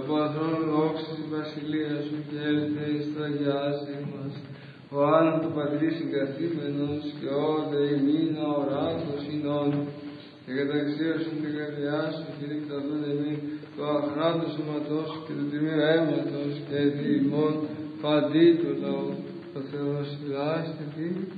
πατρών δόξης η βασιλεία σου και έλθε εις το αγιάσει μας. Ο άνων του Πατρί συγκαθήμενος και όδε ημίν αοράτος εινών και καταξίωσον την καρδιά σου και δικτατούν εμείς το αχράντο σωματός σου και το τιμίο αίματος και δι' ημών παντί του λαού. Ο Θεός λάστε τι.